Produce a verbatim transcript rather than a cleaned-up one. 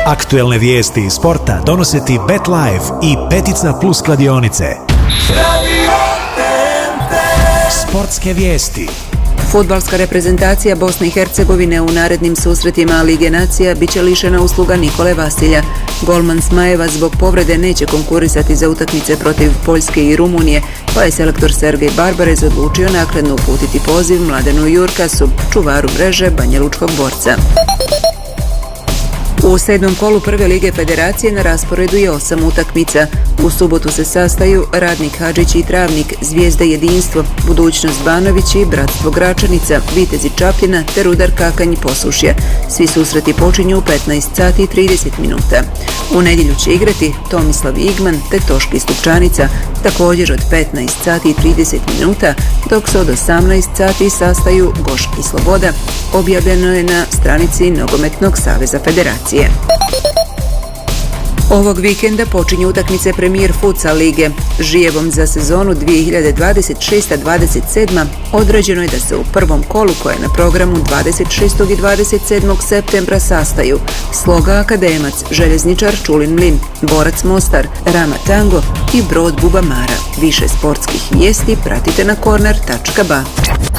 Aktuelne vijesti iz sporta donose ti BetLife i Petica Plus kladionice. Sportske vijesti. Fudbalska reprezentacija Bosne i Hercegovine u narednim susretima Lige nacija bit će lišena usluga Nikole Vasilja. Golman Smajeva zbog povrede neće konkurisati za utakmice protiv Poljske i Rumunije, pa je selektor Sergej Barbarez odlučio naknadno uputiti poziv Mladenu Jurkasu, čuvaru mreže Banjalučkog Borca. U sedmom kolu prve lige federacije na rasporedu je osam utakmica. U subotu se sastaju Radnik Hadžić i Travnik, Zvijezda Jedinstvo, Budućnost Banović i Bratstvo Gračanica, Vitezi Čapljina te Rudar Kakanj Posušje. Svi susreti počinju u petnaest sati i trideset minuta. U nedjelju će igrati Tomislav Igman te Toški Stupčanica, također od petnaest sati i trideset minuta, dok se od osamnaest sati sastaju Gošk i Sloboda. Objavljeno je na stranici Nogometnog saveza federacije. Ovog vikenda počinju utakmice Premier Futsal lige. Žijevom za sezonu dvije hiljade dvadeset šeste dvadeset sedam određeno je da se u prvom kolu, koje je na programu dvadeset šestog i dvadeset sedmog septembra, sastaju Sloga Akademac, Željezničar Čulin Mlin, Borac Mostar, Rama Tango i Brod Bubamara. Više sportskih vijesti pratite na korner tačka ba.